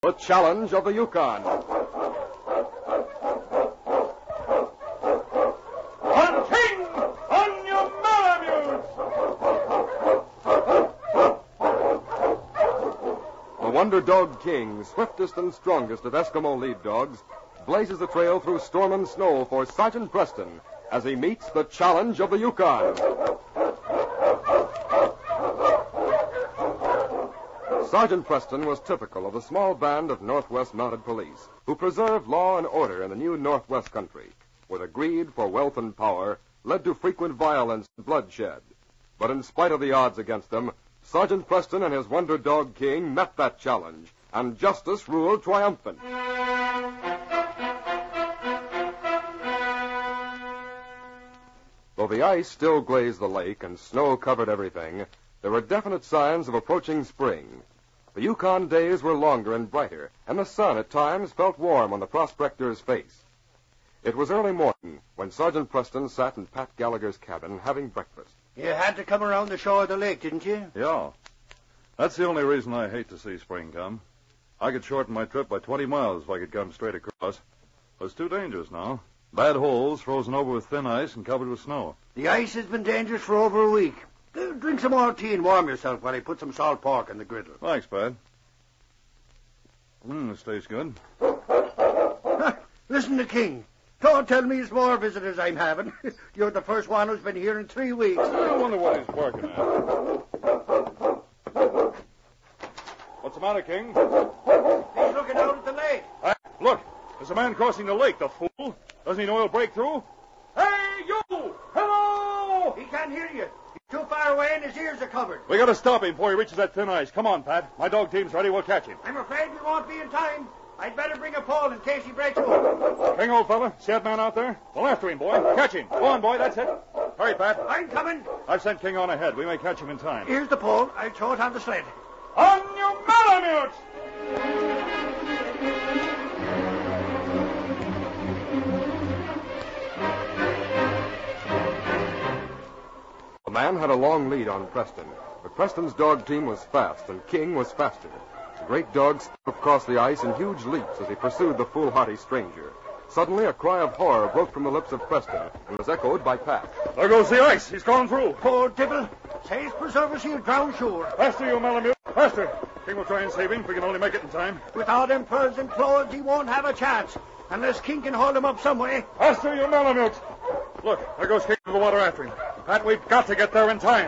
The Challenge of the Yukon. On King! On your Malamute! The Wonder Dog King, swiftest and strongest of Eskimo lead dogs, blazes a trail through storm and snow for Sergeant Preston as he meets the Challenge of the Yukon. Sergeant Preston was typical of the small band of Northwest Mounted Police who preserved law and order in the new Northwest country, where the greed for wealth and power led to frequent violence and bloodshed. But in spite of the odds against them, Sergeant Preston and his Wonder Dog King met that challenge, and justice ruled triumphant. Though the ice still glazed the lake and snow covered everything, there were definite signs of approaching spring. The Yukon days were longer and brighter, and the sun at times felt warm on the prospector's face. It was early morning when Sergeant Preston sat in Pat Gallagher's cabin having breakfast. You had to come around the shore of the lake, didn't you? Yeah. That's the only reason I hate to see spring come. I could shorten my trip by 20 miles if I could come straight across. But it's too dangerous now. Bad holes, frozen over with thin ice and covered with snow. The ice has been dangerous for over a week. Drink some more tea and warm yourself while I put some salt pork in the griddle. Thanks, Pat. This tastes good. Listen to King. Don't tell me it's more visitors I'm having. You're the first one who's been here in 3 weeks. I wonder what he's barking at. What's the matter, King? He's looking out at the lake. Look, there's a man crossing the lake, the fool. Doesn't he know he'll break through? Hey, you! Hello! He can't hear you. He's too far away and his ears are covered. We gotta stop him before he reaches that thin ice. Come on, Pat. My dog team's ready. We'll catch him. I'm afraid we won't be in time. I'd better bring a pole in case he breaks through. King, old fella, see that man out there? Well, after him, boy. Catch him. Go on, boy. That's it. Hurry, Pat. I'm coming. I've sent King on ahead. We may catch him in time. Here's the pole. I'll throw it on the sled. On your Malamute! The man had a long lead on Preston, but Preston's dog team was fast, and King was faster. The great dog sped across the ice in huge leaps as he pursued the foolhardy stranger. Suddenly, a cry of horror broke from the lips of Preston and was echoed by Pat. There goes the ice. He's gone through. Poor devil. Says preserve us, he'll drown sure. Faster, you Malamute. Faster. King will try and save him if we can only make it in time. With all them furs and clothes, he won't have a chance. Unless King can hold him up some way. Faster, you Malamute. Look, there goes King to the water after him. Pat, we've got to get there in time.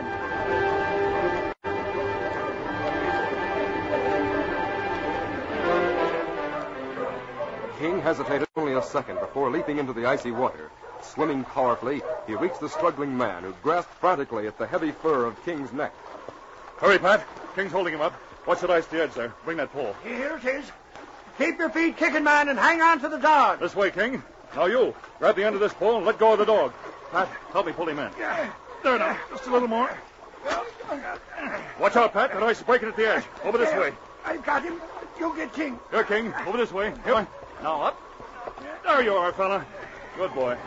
King hesitated only a second before leaping into the icy water. Swimming powerfully, he reached the struggling man, who grasped frantically at the heavy fur of King's neck. Hurry, Pat. King's holding him up. Watch that ice to the edge there. Bring that pole. Here it is. Keep your feet kicking, man, and hang on to the dog. This way, King. Now you. Grab the end of this pole and let go of the dog. Pat, help me pull him in. There now. Just a little more. Watch out, Pat. That ice is breaking at the edge. Over this way. I've got him. You get King. Here, King. Over this way. Here. Now up. There you are, fella. Good boy.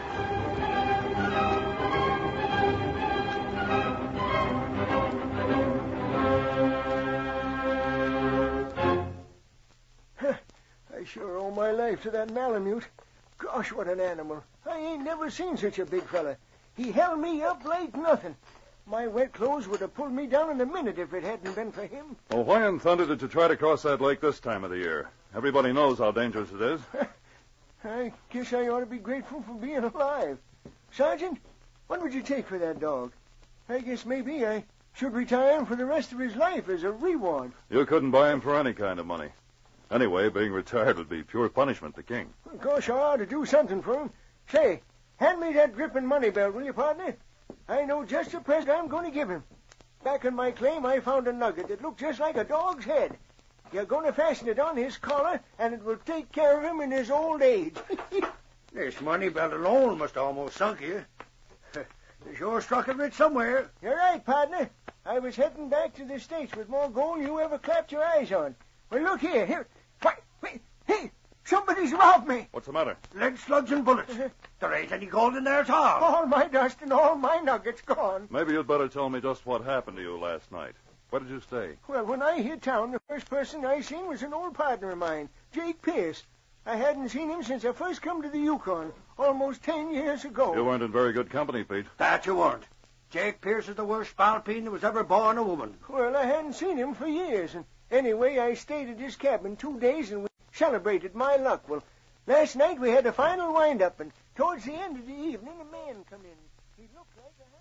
I sure owe my life to that Malamute. Gosh, what an animal. I ain't never seen such a big fella. He held me up like nothing. My wet clothes would have pulled me down in a minute if it hadn't been for him. Well, why in thunder did you try to cross that lake this time of the year? Everybody knows how dangerous it is. I guess I ought to be grateful for being alive. Sergeant, what would you take for that dog? I guess maybe I should retire him for the rest of his life as a reward. You couldn't buy him for any kind of money. Anyway, being retired would be pure punishment to King. Gosh, I ought to do something for him. Say, hand me that dripping money belt, will you, partner? I know just the present I'm going to give him. Back on my claim, I found a nugget that looked just like a dog's head. You're going to fasten it on his collar, and it will take care of him in his old age. This money belt alone must almost sunk you. You sure struck it rich somewhere. You're right, partner. I was heading back to the States with more gold than you ever clapped your eyes on. Well, look here. Here. Wait. Hey, somebody's robbed me. What's the matter? Lead slugs and bullets. There ain't any gold in there at all. All my dust and all my nuggets gone. Maybe you'd better tell me just what happened to you last night. Where did you stay? Well, when I hit town, the first person I seen was an old partner of mine, Jake Pierce. I hadn't seen him since I first come to the Yukon, almost 10 years ago. You weren't in very good company, Pete. That you weren't. Jake Pierce is the worst spalpeen that was ever born a woman. Well, I hadn't seen him for years, and anyway, I stayed at his cabin 2 days, and we celebrated my luck. Well, last night we had a final wind-up, and towards the end of the evening, a man come in. He looked like a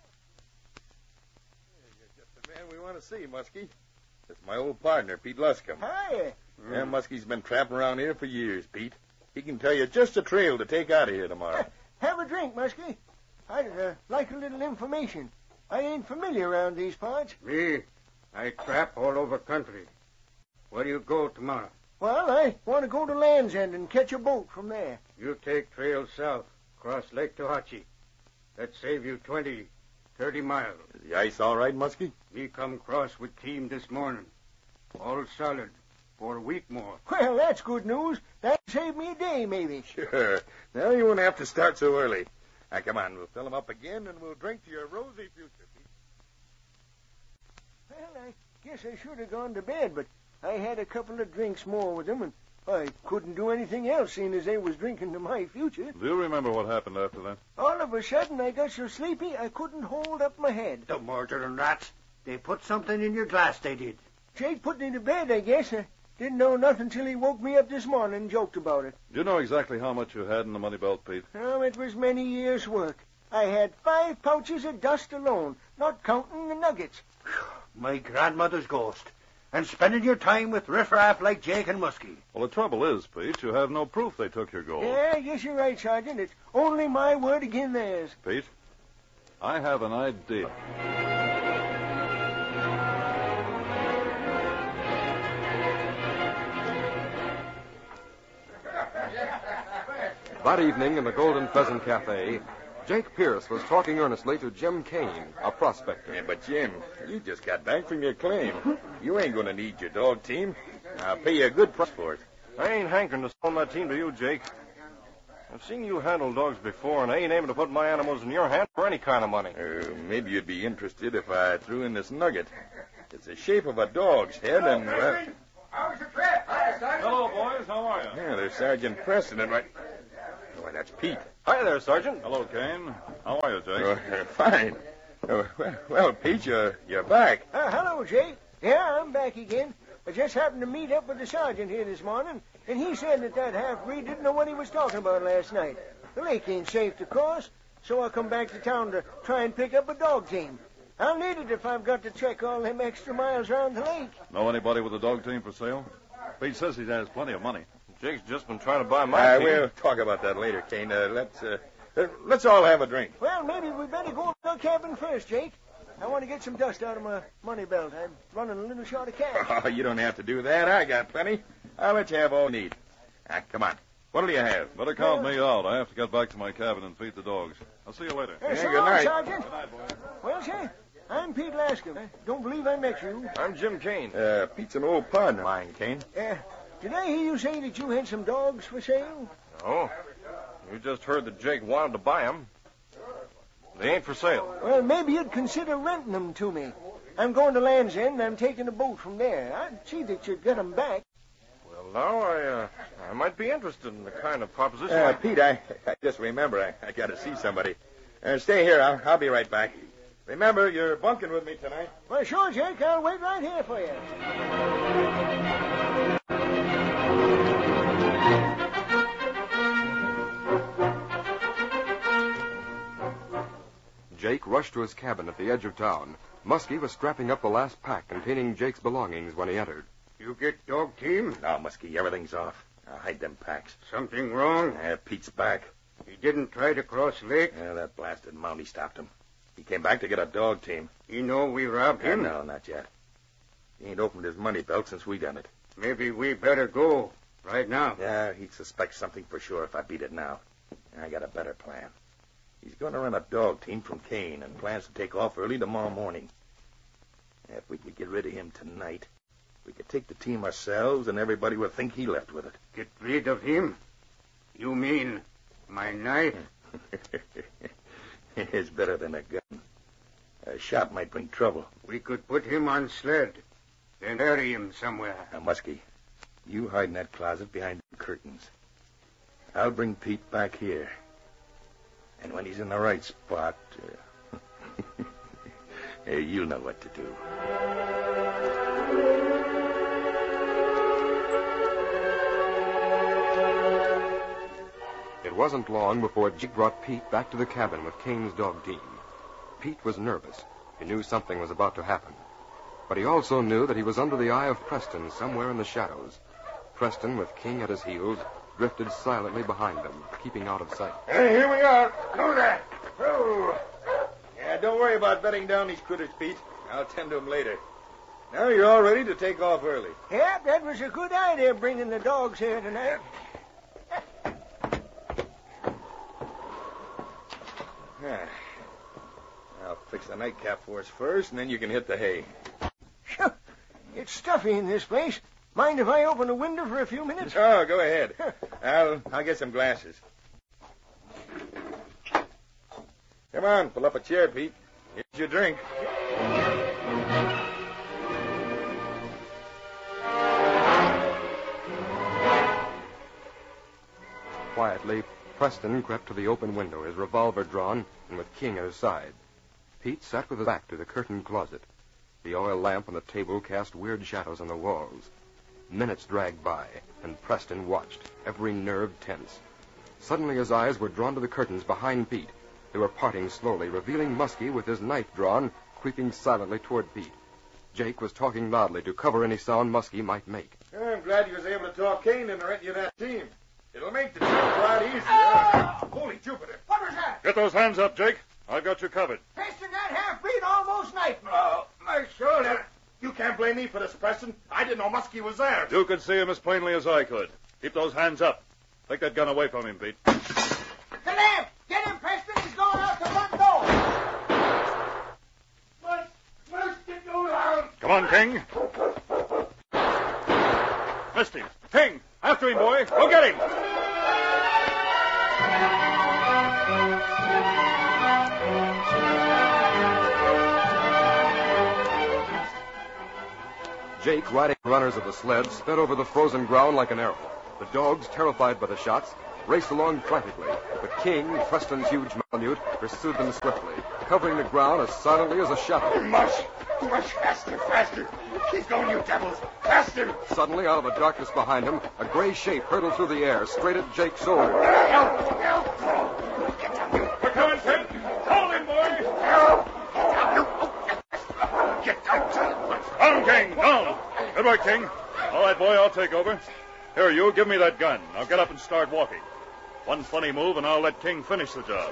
You're just the man we want to see, Muskie. It's my old partner, Pete Luscombe. Hi. Yeah, Muskie's been trapping around here for years, Pete. He can tell you just the trail to take out of here tomorrow. Have a drink, Muskie. I'd like a little information. I ain't familiar around these parts. Me, I trap all over country. Where do you go tomorrow? Well, I want to go to Land's End and catch a boat from there. You take trail south, cross Lake Tohatchee. That save you 20, 30 miles. Is the ice all right, Muskie? Me come cross with team this morning. All solid for a week more. Well, that's good news. That'll save me a day, maybe. Sure. Now you won't have to start so early. Now, come on, we'll fill him up again, and we'll drink to your rosy future, Pete. Well, I guess I should have gone to bed, but I had a couple of drinks more with them, and I couldn't do anything else, seeing as they was drinking to my future. Do you remember what happened after that? All of a sudden, I got so sleepy, I couldn't hold up my head. The murdering rats. They put something in your glass, they did. Jake put me to bed, I guess. I didn't know nothing till he woke me up this morning and joked about it. Do you know exactly how much you had in the money belt, Pete? Oh, it was many years' work. I had 5 pouches of dust alone, not counting the nuggets. My grandmother's ghost. And spending your time with riffraff like Jake and Muskie. Well, the trouble is, Pete, you have no proof they took your gold. Yeah, I guess you're right, Sergeant. It's only my word against theirs. Pete, I have an idea. That evening in the Golden Pheasant Cafe, Jake Pierce was talking earnestly to Jim Kane, a prospector. Yeah, but, Jim, you just got back from your claim. You ain't going to need your dog team. I'll pay you a good price for it. I ain't hankering to sell my team to you, Jake. I've seen you handle dogs before, and I ain't able to put my animals in your hand for any kind of money. Maybe you'd be interested if I threw in this nugget. It's the shape of a dog's head, and... How's your trip? Hello, boys. How are you? yeah, there's Sergeant Preston, and right... Why, that's Pete. Hi there, Sergeant. Hello, Kane. How are you, Jake? Fine. Well, Pete, you're back. Hello, Jake. Yeah, I'm back again. I just happened to meet up with the sergeant here this morning, and he said that half-breed didn't know what he was talking about last night. The lake ain't safe to cross, so I come back to town to try and pick up a dog team. I'll need it if I've got to trek all them extra miles around the lake. Know anybody with a dog team for sale? Pete says he has plenty of money. Jake's just been trying to buy my team. We'll talk about that later, Kane. Let's all have a drink. Well, maybe we better go to the cabin first, Jake. I want to get some dust out of my money belt. I'm running a little short of cash. Oh, you don't have to do that. I got plenty. I'll let you have all you need. Come on. What'll you have? Better count me out. I have to get back to my cabin and feed the dogs. I'll see you later. So good long, night. Sergeant. Good night, boys. Well, sir, I'm Pete Lascombe. I don't believe I met you. I'm Jim Kane. Pete's an old partner of mine, Kane. Did I hear you say that you had some dogs for sale? Oh, you just heard that Jake wanted to buy them. They ain't for sale. Well, maybe you'd consider renting them to me. I'm going to Land's End, and I'm taking a boat from there. I'd see that you get them back. Well, now I might be interested in the kind of proposition. Pete, I just remember I got to see somebody. Stay here. I'll be right back. Remember, you're bunking with me tonight. Well, sure, Jake. I'll wait right here for you. Jake rushed to his cabin at the edge of town. Muskie was strapping up the last pack containing Jake's belongings when he entered. You get dog team? No, Muskie, everything's off. I'll hide them packs. Something wrong? Pete's back. He didn't try to cross lake? That blasted Mountie stopped him. He came back to get a dog team. You know we robbed him? No, not yet. He ain't opened his money belt since we done it. Maybe we better go right now. Yeah, he'd suspect something for sure if I beat it now. I got a better plan. He's going to rent a dog team from Kane and plans to take off early tomorrow morning. If we could get rid of him tonight, we could take the team ourselves and everybody would think he left with it. Get rid of him? You mean my knife? It's better than a gun. A shot might bring trouble. We could put him on sled. Then bury him somewhere. Now, Muskie, you hide in that closet behind the curtains. I'll bring Pete back here. And when he's in the right spot, you'll know what to do. It wasn't long before Jake brought Pete back to the cabin with Kane's dog team. Pete was nervous. He knew something was about to happen. But he also knew that he was under the eye of Preston somewhere in the shadows. Preston, with King at his heels, drifted silently behind them, keeping out of sight. Hey, here we are. Go there. Oh. Yeah, don't worry about bedding down these critters, Pete. I'll tend to them later. Now you're all ready to take off early. Yep, that was a good idea, bringing the dogs here tonight. I'll fix the nightcap for us first, and then you can hit the hay. Sure. It's stuffy in this place. Mind if I open the window for a few minutes? Oh, go ahead. I'll get some glasses. Come on, pull up a chair, Pete. Here's your drink. Quietly, Preston crept to the open window, his revolver drawn, and with King at his side. Pete sat with his back to the curtained closet. The oil lamp on the table cast weird shadows on the walls. Minutes dragged by, and Preston watched, every nerve tense. Suddenly his eyes were drawn to the curtains behind Pete. They were parting slowly, revealing Muskie with his knife drawn, creeping silently toward Pete. Jake was talking loudly to cover any sound Muskie might make. I'm glad you was able to talk Kane into renting you that team. It'll make the trip a lot easier. Holy Jupiter. What was that? Get those hands up, Jake. I've got you covered. Preston, that half-breed almost knifed me. Oh, my shoulder. You can't blame me for this, Preston. I didn't know Muskie was there. You could see him as plainly as I could. Keep those hands up. Take that gun away from him, Pete. The lamp! Get him, Preston! He's going out the front door! Must get going out. Come on, King. Missed him. King, after him, boy. Go get him. Jake, riding runners of the sled, sped over the frozen ground like an arrow. The dogs, terrified by the shots, raced along frantically. But King, Preston's huge Malamute, pursued them swiftly, covering the ground as silently as a shadow. Mush faster. Keep going, you devils. Faster. Suddenly, out of the darkness behind him, a gray shape hurtled through the air, straight at Jake's shoulder. Help. Get down, you. We're coming, King. Hold him, boy. Help. Get down, you. Get down. Down, King, down. Good work, King. All right, boy, I'll take over. Here, you, give me that gun. Now get up and start walking. One funny move, and I'll let King finish the job.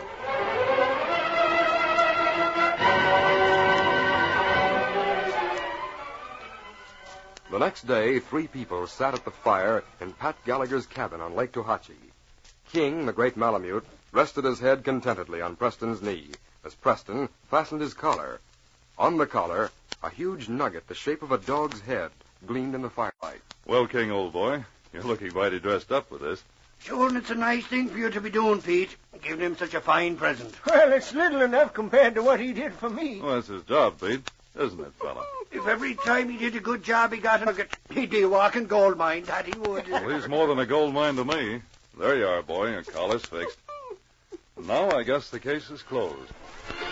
The next day, 3 people sat at the fire in Pat Gallagher's cabin on Lake Tohatchee. King, the great Malamute, rested his head contentedly on Preston's knee as Preston fastened his collar. On the collar, a huge nugget the shape of a dog's head gleamed in the firelight. Well, King, old boy, you're looking mighty dressed up with this. Sure, and it's a nice thing for you to be doing, Pete. Giving him such a fine present. Well, it's little enough compared to what he did for me. Well, that's his job, Pete, isn't it, fella? If every time he did a good job he got a nugget, he'd be a walking gold mine, that he would. Well, he's more than a gold mine to me. There you are, boy. Your collar's fixed. Now I guess the case is closed.